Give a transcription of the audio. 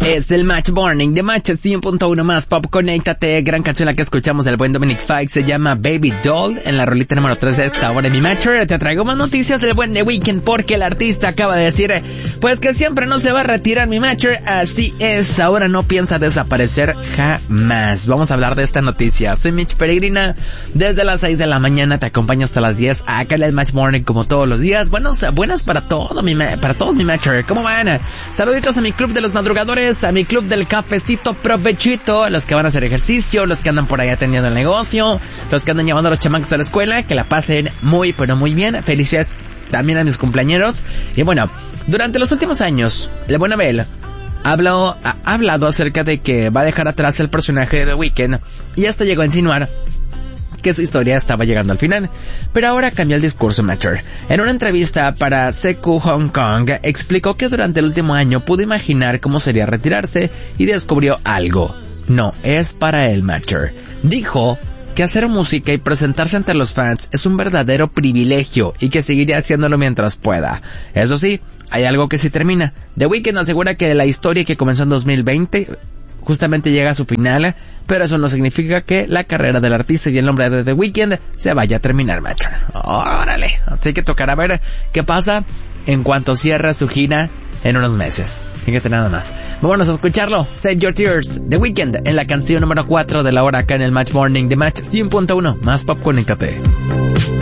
Es el Match Morning de Match 100.1 más pop. Conéctate, gran canción la que escuchamos del buen Dominic Fike, se llama Baby Doll, en la rolita número 3 de esta hora de mi Matcher. Te traigo más noticias del buen The Weeknd, porque el artista acaba de decir, pues que siempre no se va a retirar mi Matcher, así es, ahora no piensa desaparecer jamás. Vamos a hablar de esta noticia. Soy Mitch Peregrina, desde las 6 de la mañana te acompaño hasta las 10, acá en el Match Morning como todos los días. Buenas para todos mi Matcher, ¿cómo van? Saluditos a mi club de los madrugadores, a mi club del cafecito provechito, los que van a hacer ejercicio, los que andan por ahí atendiendo el negocio, los que andan llevando a los chamacos a la escuela, que la pasen muy pero muy bien. Felicidades también a mis cumpleañeros. Y bueno, durante los últimos años, el buen Abel ha hablado acerca de que va a dejar atrás el personaje de The Weeknd, y hasta llegó a insinuar que su historia estaba llegando al final. Pero ahora cambia el discurso Matcher. En una entrevista para CQ Hong Kong, explicó que durante el último año pudo imaginar cómo sería retirarse y descubrió algo. No es para él, Matcher. Dijo que hacer música y presentarse ante los fans es un verdadero privilegio y que seguiría haciéndolo mientras pueda. Eso sí, hay algo que sí termina. The Weeknd asegura que la historia que comenzó en 2020 justamente llega a su final, pero eso no significa que la carrera del artista y el nombre de The Weeknd se vaya a terminar, Matcher. Órale, así que tocará ver qué pasa en cuanto cierra su gira en unos meses. Fíjate nada más. Vámonos a escucharlo. Save Your Tears, The Weeknd, en la canción número 4 de la hora acá en el Match Morning de Match 100.1 más pop. Conéctate.